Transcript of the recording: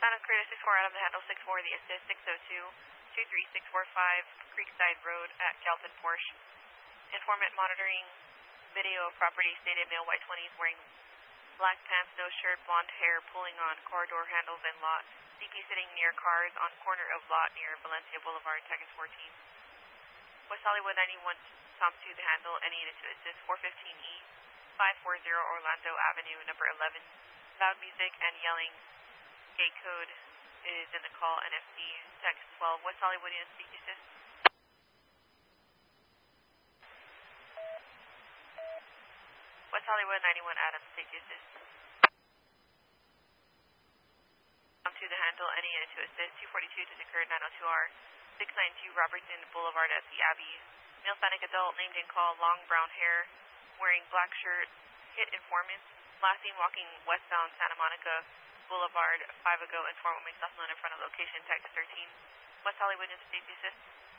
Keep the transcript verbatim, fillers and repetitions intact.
Santa Cruz six four out of the handle six four, the assist six oh two, two three six four five, Creekside Road at Galton Porsche. Informant monitoring video of property, stated male white twenties wearing black pants, no shirt, blonde hair, pulling on corridor handles and lot. C P sitting near cars on corner of lot near Valencia Boulevard, Texas fourteen. West Hollywood ninety-one, Tom two, the handle, any unit to assist four fifteen E, five forty Orlando Avenue, number eleven. Loud music and yelling. Gate code is in the call, N F C, text twelve. West Hollywood unit, speak to assist. West Hollywood ninety-one, Adams, take to assist. Tom two, the handle, any unit to assist. two forty-two, this occurred nine oh two R, six ninety-two Robertson Boulevard at the Abbey. Male Hispanic adult, named in call, long brown hair, wearing black shirt, hit informant. Last seen walking westbound Santa Monica Boulevard five ago, informant may stop in front of location, Texas thirteen. West Hollywood, Institute, assist.